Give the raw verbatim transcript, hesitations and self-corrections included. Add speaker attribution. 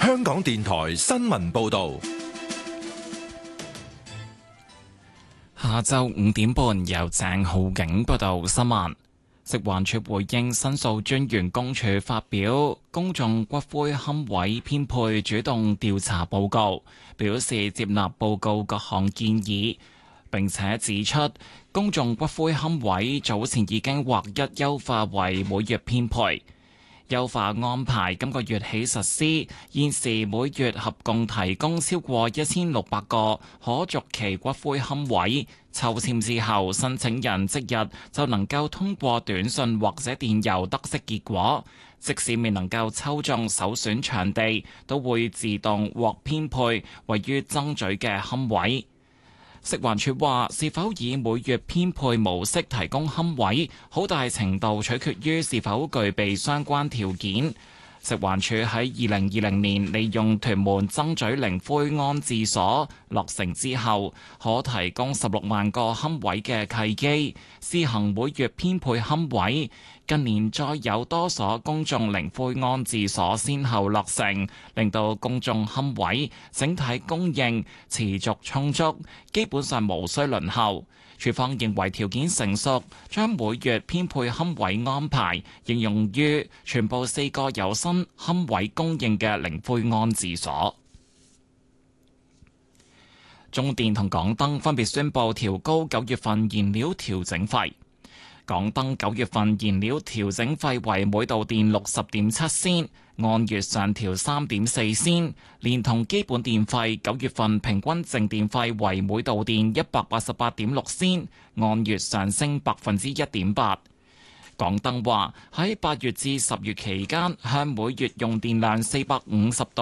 Speaker 1: 香港電台新聞報道。
Speaker 2: 下晝五點半，由鄭浩景報道新聞。食環署回應申訴專員公署發表公眾骨灰龕位編配主動調查報告，表示接納報告各項建議，並且指出公眾骨灰龕位早前已經劃一優化為每月編配。優化安排今個月起實施，現時每月合共提供超過一千六百個可續期骨灰龕位，抽籤之後，申請人即日就能夠通過短信或者電郵得悉結果，即使未能夠抽中首選場地，都會自動獲編配位於爭咀嘅龕位。食環署話，是否以每月編配模式提供龕位，好大程度取決於是否具備相關條件。食環署喺二零二零年利用屯門爭咀靈灰安置所落成之後，可提供十六萬個龕位嘅契機，試行每月編配龕位。近年再有多所公眾靈灰安置所先後落成，令到公眾龕位整體供應持續充足，基本上無需輪候。署方認為條件成熟，將每月編配龕位安排應用於全部四個有新龕位供應嘅靈灰安置所。中電同港燈分別宣布調高九月份燃料調整費。港燈九月份燃料調整費為每度電六十點七仙，按月上調三點四仙，連同基本電費，九月份平均淨電費為每度電一百八十八點六仙，按月上升百分之一點八。港燈話喺八月至十月期間，向每月用電量四百五十度